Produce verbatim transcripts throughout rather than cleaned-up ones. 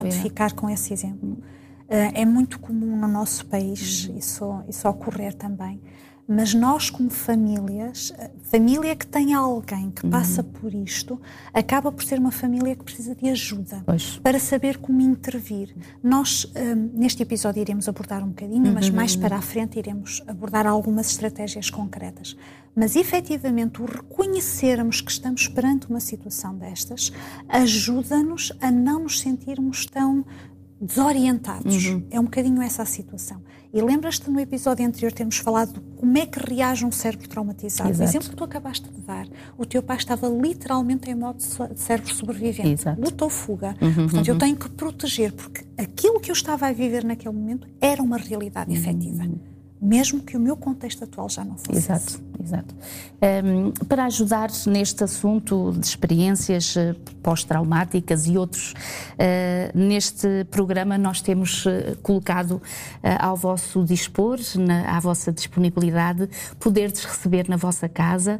de ficar com esse exemplo. Uh, é muito comum no nosso país isso, isso ocorrer também. Mas nós, como famílias, família que tem alguém que passa uhum. por isto, acaba por ser uma família que precisa de ajuda pois. Para saber como intervir. Nós, um, neste episódio, iremos abordar um bocadinho, uhum. mas mais para a frente iremos abordar algumas estratégias concretas. Mas, efetivamente, o reconhecermos que estamos perante uma situação destas ajuda-nos a não nos sentirmos tão desorientados. Uhum. É um bocadinho essa a situação. E lembras-te no episódio anterior termos falado de como é que reage um cérebro traumatizado. Exato. O exemplo que tu acabaste de dar, o teu pai estava literalmente em modo de cérebro sobrevivente. Exato. Lutou fuga. Uhum, Portanto, uhum. eu tenho que proteger, porque aquilo que eu estava a viver naquele momento era uma realidade uhum. efetiva. Mesmo que o meu contexto atual já não fosse Exato, esse. Exato. Um, para ajudar neste assunto de experiências uh, pós-traumáticas e outros, uh, neste programa nós temos uh, colocado uh, ao vosso dispor, na, à vossa disponibilidade, poderdes receber na vossa casa,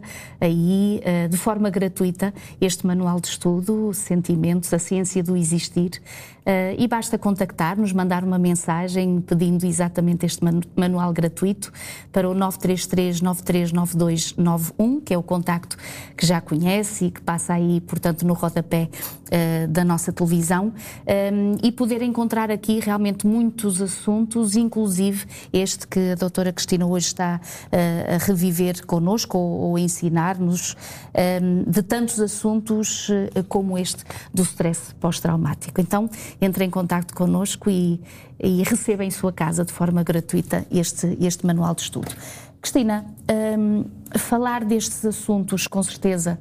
aí, uh, de forma gratuita, este manual de estudo, Sentimentos, a Ciência do Existir, uh, e basta contactar-nos, mandar uma mensagem pedindo exatamente este manu- manual gratuito gratuito para o nove três três, nove três nove dois nove um, que é o contacto que já conhece e que passa aí, portanto, no rodapé uh, da nossa televisão, um, e poder encontrar aqui realmente muitos assuntos, inclusive este que a doutora Cristina hoje está uh, a reviver connosco ou, ou a ensinar-nos, um, de tantos assuntos uh, como este do stress pós-traumático. Então, entre em contacto connosco e e receba em sua casa de forma gratuita este, este manual de estudo. Cristina, um, falar destes assuntos, com certeza,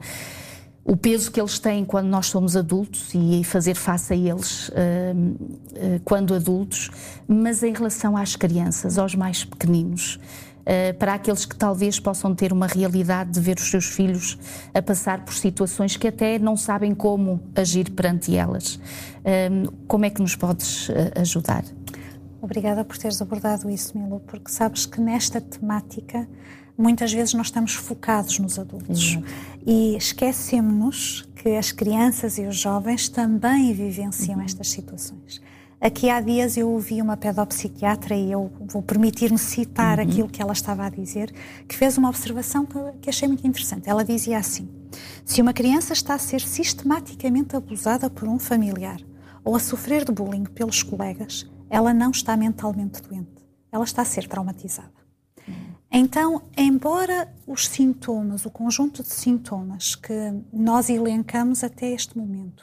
o peso que eles têm quando nós somos adultos e fazer face a eles um, quando adultos, mas em relação às crianças, aos mais pequeninos, Uh, para aqueles que talvez possam ter uma realidade de ver os seus filhos a passar por situações que até não sabem como agir perante elas. Uh, como é que nos podes uh, ajudar? Obrigada por teres abordado isso, Milu, porque sabes que nesta temática muitas vezes nós estamos focados nos adultos. Exato. E esquecemos que as crianças e os jovens também vivenciam uhum. estas situações. Aqui há dias eu ouvi uma pedopsiquiatra e eu vou permitir-me citar uhum. aquilo que ela estava a dizer, que fez uma observação que achei muito interessante. Ela dizia assim: se uma criança está a ser sistematicamente abusada por um familiar ou a sofrer de bullying pelos colegas, ela não está mentalmente doente, ela está a ser traumatizada. Uhum. Então, embora os sintomas, o conjunto de sintomas que nós elencamos até este momento,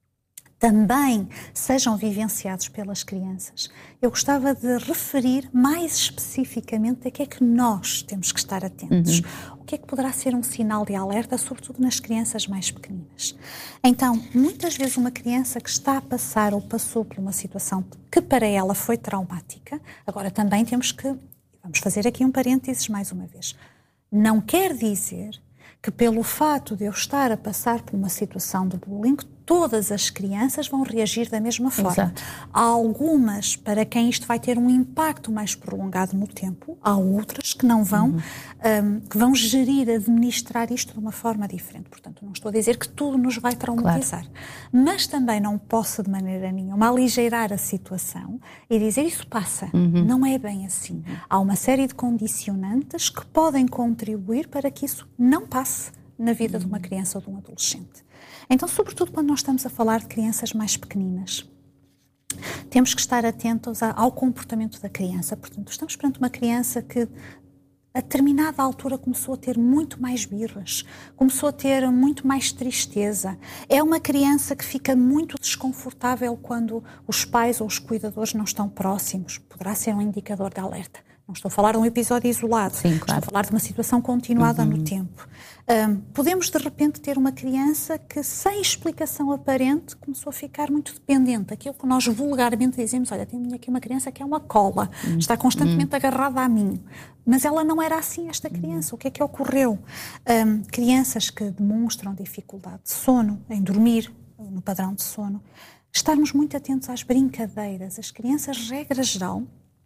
também sejam vivenciados pelas crianças, eu gostava de referir mais especificamente a que é que nós temos que estar atentos. Uhum. O que é que poderá ser um sinal de alerta, sobretudo nas crianças mais pequeninas. Então, muitas vezes uma criança que está a passar ou passou por uma situação que para ela foi traumática, agora também temos que, vamos fazer aqui um parênteses mais uma vez, não quer dizer que pelo fato de eu estar a passar por uma situação de bullying, todas as crianças vão reagir da mesma forma. Exato. Há algumas para quem isto vai ter um impacto mais prolongado no tempo, há outras que não vão, uhum. um, que vão gerir, administrar isto de uma forma diferente. Portanto, não estou a dizer que tudo nos vai traumatizar, claro. Mas também não posso de maneira nenhuma aligeirar a situação e dizer isso passa. Uhum. Não é bem assim. Uhum. Há uma série de condicionantes que podem contribuir para que isso não passe na vida uhum. de uma criança ou de um adolescente. Então, sobretudo quando nós estamos a falar de crianças mais pequeninas, temos que estar atentos ao comportamento da criança. Portanto, estamos perante uma criança que a determinada altura começou a ter muito mais birras, começou a ter muito mais tristeza. É uma criança que fica muito desconfortável quando os pais ou os cuidadores não estão próximos. Poderá ser um indicador de alerta. Não estou a falar de um episódio isolado, Sim, claro. Estou a falar de uma situação continuada uhum. no tempo. Um, podemos, de repente, ter uma criança que, sem explicação aparente, começou a ficar muito dependente. Aquilo que nós vulgarmente dizemos, olha, tenho aqui uma criança que é uma cola, uhum. está constantemente uhum. agarrada a mim. Mas ela não era assim, esta criança. Uhum. O que é que ocorreu? Um, crianças que demonstram dificuldade de sono, em dormir, no padrão de sono, estarmos muito atentos às brincadeiras. As crianças, regra geral,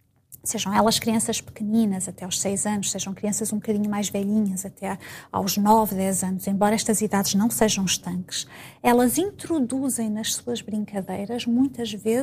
sejam elas crianças pequeninas até aos seis anos, sejam crianças um bocadinho mais velhinhas até aos nove, dez anos, embora estas idades não sejam estanques, elas introduzem nas suas brincadeiras muitas vezes